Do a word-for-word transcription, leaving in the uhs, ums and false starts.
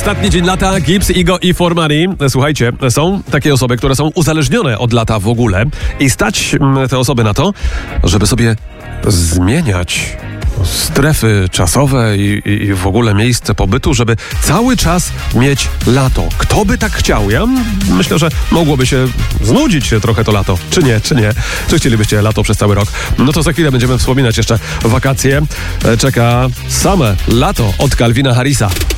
Ostatni dzień lata, Gibbs, Igo i four Money. Słuchajcie, są takie osoby, które są uzależnione od lata w ogóle i stać te osoby na to, żeby sobie zmieniać strefy czasowe i, i, i w ogóle miejsce pobytu, żeby cały czas mieć lato. Kto by tak chciał? Ja myślę, że mogłoby się znudzić trochę to lato. Czy nie, czy nie? Czy chcielibyście lato przez cały rok? No to za chwilę będziemy wspominać jeszcze wakacje. Czeka same lato od Calvina Harrisa.